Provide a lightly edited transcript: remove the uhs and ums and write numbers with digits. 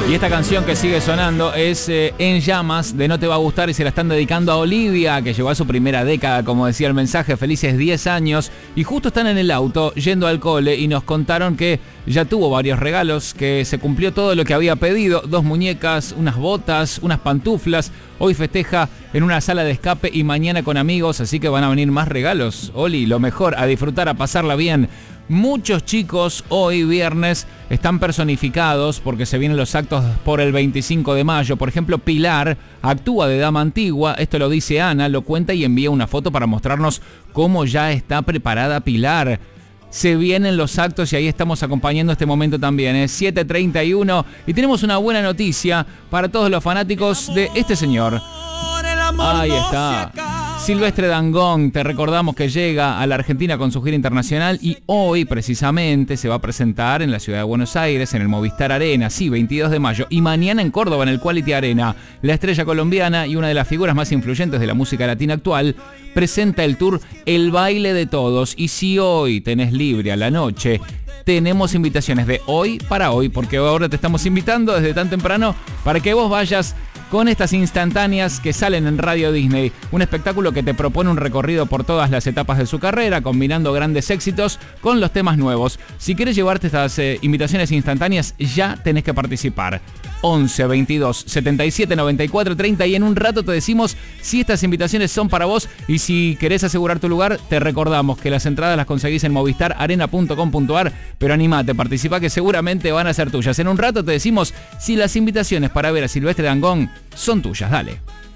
Y esta canción que sigue sonando es En Llamas, de No Te Va a Gustar, y se la están dedicando a Olivia, que llegó a su primera década, como decía el mensaje, felices 10 años, y justo están en el auto yendo al cole y nos contaron que ya tuvo varios regalos, que se cumplió todo lo que había pedido, 2 muñecas, unas botas, unas pantuflas. Hoy festeja en una sala de escape y mañana con amigos, así que van a venir más regalos. Oli, lo mejor, a disfrutar, a pasarla bien. Muchos chicos hoy viernes están personificados porque se vienen los actos por el 25 de mayo. Por ejemplo, Pilar actúa de dama antigua, esto lo dice Ana, lo cuenta y envía una foto para mostrarnos cómo ya está preparada Pilar. Se vienen los actos y ahí estamos acompañando este momento también. Es 7:31 y tenemos una buena noticia para todos los fanáticos de este señor. Ahí está. Silvestre Dangond, te recordamos que llega a la Argentina con su gira internacional y hoy precisamente se va a presentar en la ciudad de Buenos Aires, en el Movistar Arena, sí, 22 de mayo, y mañana en Córdoba, en el Quality Arena. La estrella colombiana y una de las figuras más influyentes de la música latina actual presenta el tour El Baile de Todos, y si hoy tenés libre a la noche, tenemos invitaciones de hoy para hoy, porque ahora te estamos invitando desde tan temprano para que vos vayas con estas instantáneas que salen en Radio Disney. Un espectáculo que te propone un recorrido por todas las etapas de su carrera, combinando grandes éxitos con los temas nuevos. Si quieres llevarte estas invitaciones instantáneas, ya tenés que participar. 11 22 77 94 30 y en un rato te decimos si estas invitaciones son para vos, y si querés asegurar tu lugar, te recordamos que las entradas las conseguís en movistararena.com.ar, pero animate, participa, que seguramente van a ser tuyas. En un rato te decimos si las invitaciones para ver a Silvestre Dangond son tuyas. Dale.